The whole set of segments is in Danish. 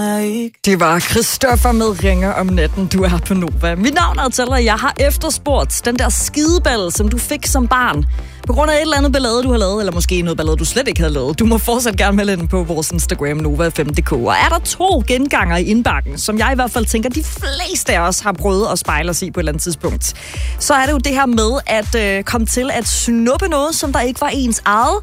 Det var Christoffer med Ringer om natten, du er på Nova. Mit navn er Teller, og jeg har efterspurgt den der skideball, som du fik som barn. På grund af et eller andet ballade, du har lavet, eller måske noget ballade, du slet ikke havde lavet. Du må fortsat gerne melde ind på vores Instagram, Nova5.dk. Og er der 2 genganger i indbakken, som jeg i hvert fald tænker, de fleste af os har prøvet at spejle os i på et eller andet tidspunkt, så er det jo det her med at komme til at snuppe noget, som der ikke var ens eget.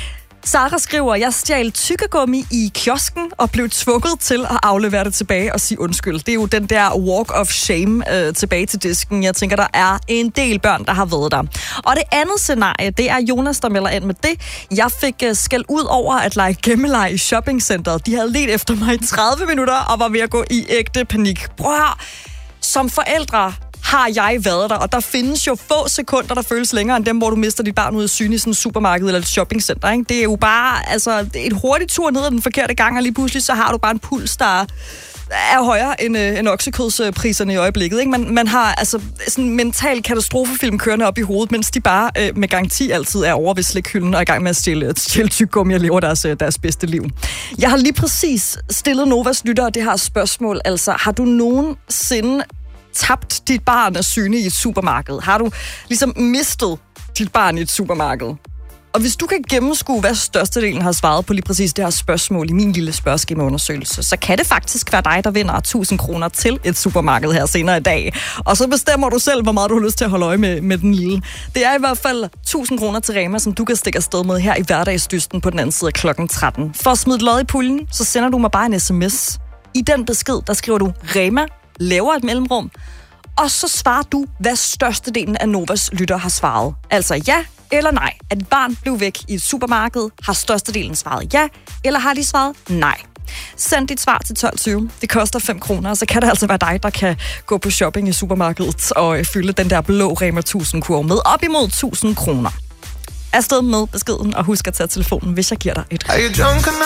Sara skriver, jeg stjal tyggegummi i kiosken og blev tvunget til at aflevere det tilbage og sige undskyld. Det er jo den der walk of shame tilbage til disken. Jeg tænker, der er en del børn, der har været der. Og det andet scenarie, det er Jonas, der melder ind med det. Jeg fik skæld ud over at lege gemmeleg i shoppingcenteret. De havde ledt efter mig i 30 minutter og var ved at gå i ægte panik. Prøv at høre. Som forældre har jeg været der, og der findes jo få sekunder, der føles længere end dem, hvor du mister dit barn ud af syne i sådan et supermarked eller et shoppingcenter. Ikke? Det er jo bare et hurtigt tur ned ad den forkerte gang, og lige pludselig så har du bare en puls, der er højere end oksekødspriserne i øjeblikket. Ikke? Man har sådan en mental katastrofefilm kørende op i hovedet, mens de bare med garanti altid er over ved slikhylden og er i gang med at stjæle tyggegummi og lever deres bedste liv. Jeg har lige præcis stillet Novas lyttere det her spørgsmål. Altså, har du nogensinde tabt dit barn af syne i et supermarked? Har du ligesom mistet dit barn i et supermarked? Og hvis du kan gennemskue, hvad størstedelen har svaret på lige præcis det her spørgsmål i min lille spørgeskemaundersøgelse, så kan det faktisk være dig, der vinder 1000 kroner til et supermarked her senere i dag. Og så bestemmer du selv, hvor meget du har lyst til at holde øje med den lille. Det er i hvert fald 1000 kroner til Rema, som du kan stikke afsted med her i hverdagsdysten på den anden side af klokken 13. For at smide et lod i puljen, så sender du mig bare en sms. I den besked, der skriver du Rema, laver et mellemrum, og så svarer du, hvad størstedelen af Novas lytter har svaret. Altså ja eller nej. At et barn blev væk i et supermarked, har størstedelen svaret ja, eller har de svaret nej. Send dit svar til 12.20. Det koster 5 kroner, og så kan det altså være dig, der kan gå på shopping i supermarkedet og fylde den der blå Rema 1000-kurv med op imod 1000 kroner. Afsted med beskeden, og husk at tage telefonen, hvis jeg giver dig et